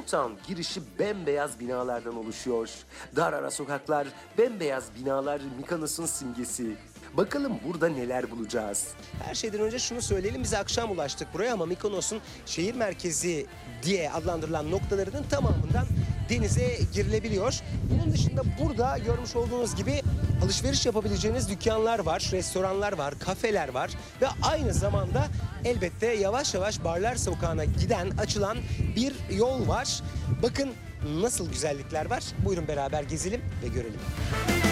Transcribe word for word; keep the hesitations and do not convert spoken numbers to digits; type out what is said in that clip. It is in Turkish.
Old Town girişi bembeyaz binalardan oluşuyor. Dar ara sokaklar, bembeyaz binalar Mykonos'un simgesi. Bakalım burada neler bulacağız? Her şeyden önce şunu söyleyelim, biz akşam ulaştık buraya ama Mykonos'un şehir merkezi diye adlandırılan noktalarının tamamından denize girilebiliyor. Bunun dışında burada görmüş olduğunuz gibi alışveriş yapabileceğiniz dükkanlar var, restoranlar var, kafeler var ve aynı zamanda elbette yavaş yavaş Barlar Sokağı'na giden, açılan bir yol var. Bakın nasıl güzellikler var. Buyurun beraber gezelim ve görelim.